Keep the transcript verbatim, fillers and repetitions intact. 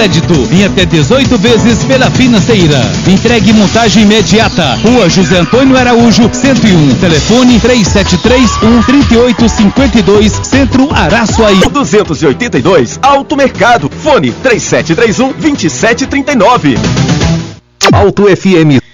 crédito em até dezoito vezes pela financeira. Entregue e montagem imediata. Rua José Antônio Araújo, cento e um. Telefone três sete três, um três oito cinco dois, Centro Araçuaí. duzentos e oitenta e dois, Alto Mercado. Fone três sete três um, dois sete três nove. Alto F M.